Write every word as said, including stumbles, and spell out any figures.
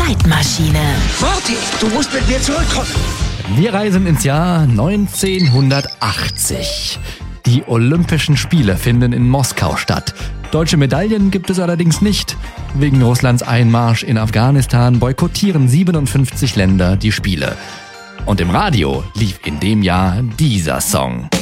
Zeitmaschine. Marty, du musst mit mir zurückkommen. Wir reisen ins Jahr neunzehnhundertachtzig. Die Olympischen Spiele finden in Moskau statt. Deutsche Medaillen gibt es allerdings nicht. Wegen Russlands Einmarsch in Afghanistan boykottieren siebenundfünfzig Länder die Spiele. Und im Radio lief in dem Jahr dieser Song.